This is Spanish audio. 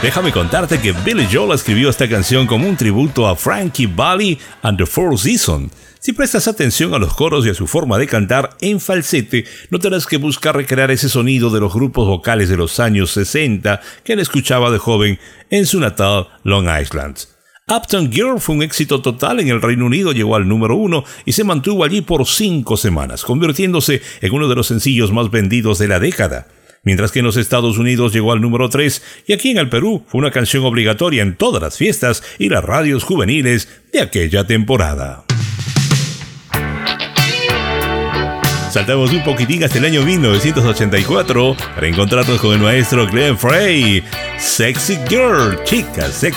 Déjame contarte que Billy Joel escribió esta canción como un tributo a Frankie Valli and the Four Seasons. Si prestas atención a los coros y a su forma de cantar en falsete, notarás que busca recrear ese sonido de los grupos vocales de los años 60 que él escuchaba de joven en su natal Long Island. Uptown Girl fue un éxito total en el Reino Unido, llegó al número 1 y se mantuvo allí por 5 semanas, convirtiéndose en uno de los sencillos más vendidos de la década. Mientras que en los Estados Unidos llegó al número 3 y aquí en el Perú fue una canción obligatoria en todas las fiestas y las radios juveniles de aquella temporada. Saltamos un poquitín hasta el año 1984 para encontrarnos con el maestro Glenn Frey. Sexy Girl, chica sexy.